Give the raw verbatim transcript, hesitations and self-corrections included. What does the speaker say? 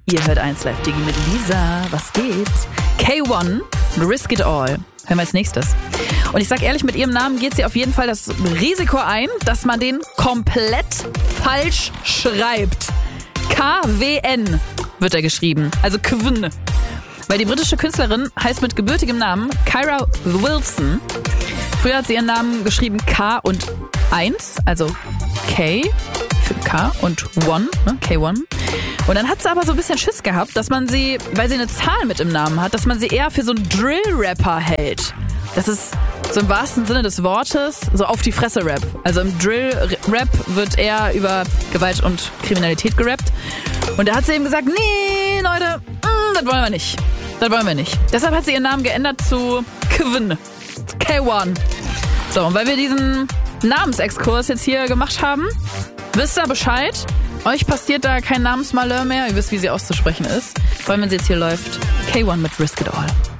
Ihr hört eins Live Digi mit Lisa. Was geht? K eins, Risk It All. Hören wir als nächstes. Und ich sag ehrlich, mit ihrem Namen geht sie auf jeden Fall das Risiko ein, dass man den komplett falsch schreibt. K W N wird er geschrieben. Also Kw'n. Weil die britische Künstlerin heißt mit gebürtigem Namen Kyra Wilson. Früher hat sie ihren Namen geschrieben K und eins, also K für K und One, ne? K eins. Und dann hat sie aber so ein bisschen Schiss gehabt, dass man sie, weil sie eine Zahl mit im Namen hat, dass man sie eher für so einen Drill-Rapper hält. Das ist so im wahrsten Sinne des Wortes so auf die Fresse Rap. Also im Drill-Rap wird eher über Gewalt und Kriminalität gerappt. Und da hat sie eben gesagt, nee, Leute, mm, das wollen wir nicht. Das wollen wir nicht. Deshalb hat sie ihren Namen geändert zu Kw'n. K eins. So, und weil wir diesen Namensexkurs jetzt hier gemacht haben, wisst ihr Bescheid? Euch passiert da kein Namensmalheur mehr. Ihr wisst, wie sie auszusprechen ist. Vor allem, wenn sie jetzt hier läuft. K eins mit Risk It All.